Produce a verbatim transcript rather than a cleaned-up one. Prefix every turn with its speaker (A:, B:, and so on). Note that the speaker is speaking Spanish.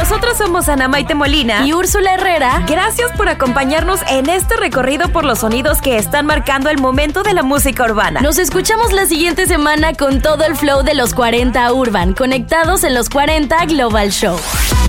A: Nosotros somos Ana Maite Molina
B: y Úrsula Herrera.
A: Gracias por acompañarnos en este recorrido por los sonidos que están marcando el momento de la música urbana.
B: Nos escuchamos la siguiente semana con todo el flow de los cuarenta Urban, conectados en los cuarenta Global Show.